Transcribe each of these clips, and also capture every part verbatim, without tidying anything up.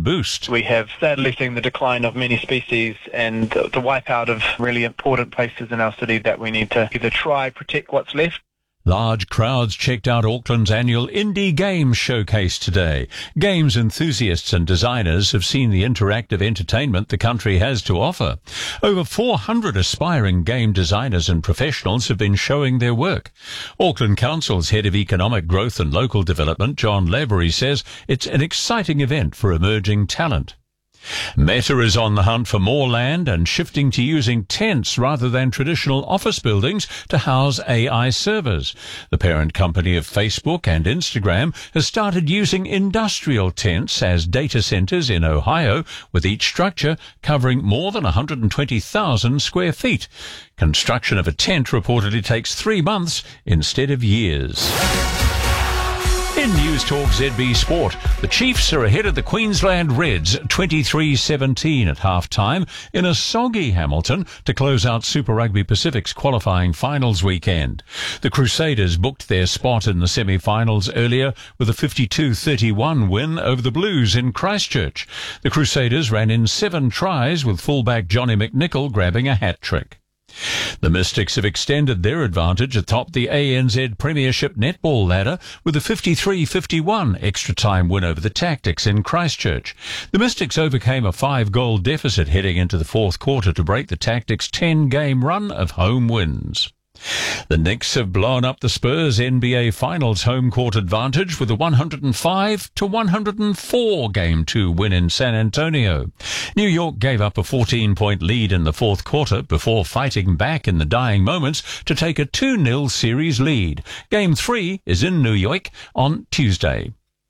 boost. We have sadly seen the decline of many species and the, the wipeout of really important places in our city that we need to either try, protect what's left. Large crowds checked out Auckland's annual Indie Games Showcase today. Games enthusiasts and designers have seen the interactive entertainment the country has to offer. Over four hundred aspiring game designers and professionals have been showing their work. Auckland Council's Head of Economic Growth and Local Development, John Lavery, says it's an exciting event for emerging talent. Meta is on the hunt for more land and shifting to using tents rather than traditional office buildings to house A I servers. The parent company of Facebook and Instagram has started using industrial tents as data centers in Ohio, with each structure covering more than one hundred twenty thousand square feet. Construction of a tent reportedly takes three months instead of years. In News Talk Z B Sport, the Chiefs are ahead of the Queensland Reds twenty-three seventeen at half-time in a soggy Hamilton to close out Super Rugby Pacific's qualifying finals weekend. The Crusaders booked their spot in the semi-finals earlier with a fifty-two thirty-one win over the Blues in Christchurch. The Crusaders ran in seven tries, with fullback Johnny McNichol grabbing a hat-trick. The Mystics have extended their advantage atop the A N Z Premiership netball ladder with a fifty-three fifty-one extra-time win over the Tactics in Christchurch. The Mystics overcame a five-goal deficit heading into the fourth quarter to break the Tactics' ten-game run of home wins. The Knicks have blown up the Spurs N B A Finals home court advantage with a one hundred five to one hundred four Game two win in San Antonio. New York gave up a fourteen-point lead in the fourth quarter before fighting back in the dying moments to take a two nil series lead. Game three is in New York on Tuesday.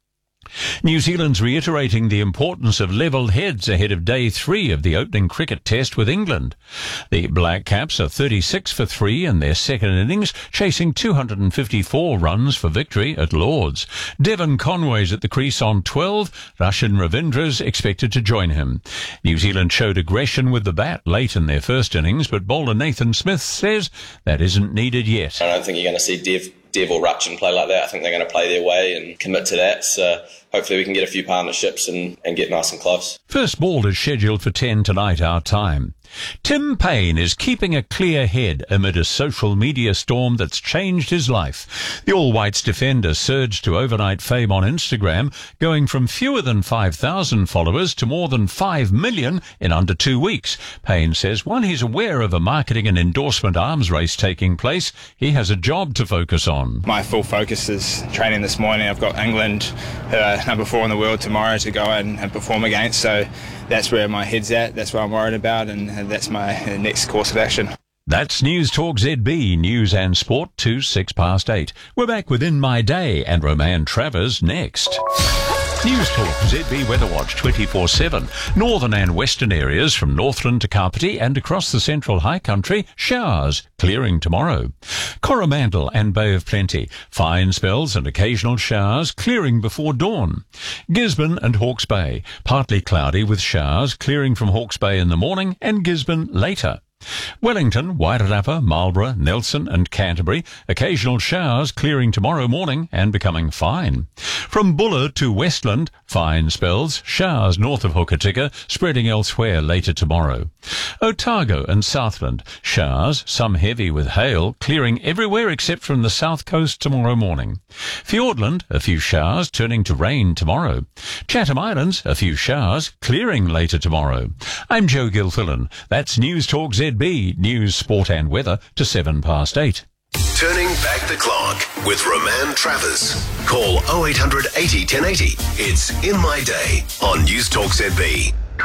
New Zealand's reiterating the importance of level heads ahead of day three of the opening cricket test with England. The Black Caps are thirty-six for three in their second innings, chasing two hundred fifty-four runs for victory at Lord's. Devon Conway's at the crease on twelve. Rachin Ravindra's expected to join him. New Zealand showed aggression with the bat late in their first innings, but bowler Nathan Smith says that isn't needed yet. I don't think you're going to see Dev Dev or Rachin play like that. I think they're going to play their way and commit to that. So hopefully we can get a few partnerships and, and get nice and close. First ball is scheduled for ten tonight, our time. Tim Payne is keeping a clear head amid a social media storm that's changed his life. The All Whites defender surged to overnight fame on Instagram, going from fewer than five thousand followers to more than five million in under two weeks. Payne says while he's aware of a marketing and endorsement arms race taking place, he has a job to focus on. My full focus is training this morning. I've got England, who are number four in the world, tomorrow to go and, and perform against. So that's where my head's at. That's what I'm worried about, and, and that's my next course of action. That's News Talk Z B, News and Sport, to six past eight. We're back with In My Day and Roman Travers next. News Talk Z B Weather Watch twenty-four seven. Northern and western areas from Northland to Kapiti and across the central high country, showers, clearing tomorrow. Coromandel and Bay of Plenty, fine spells and occasional showers, clearing before dawn. Gisborne and Hawke's Bay, partly cloudy with showers, clearing from Hawke's Bay in the morning and Gisborne later. Wellington, Wairarapa, Marlborough, Nelson and Canterbury, occasional showers clearing tomorrow morning and becoming fine. From Buller to Westland, fine spells, showers north of Hokitika, spreading elsewhere later tomorrow. Otago and Southland, showers, some heavy with hail, clearing everywhere except from the south coast tomorrow morning. Fiordland, a few showers turning to rain tomorrow. Chatham Islands, a few showers, clearing later tomorrow. I'm Joe Gilfillan. That's News Talk Z B, News, Sport and Weather to seven past eight. Turning back the clock with Roman Travers. Call oh eight hundred eighty ten eighty. It's In My Day on News Talk Z B.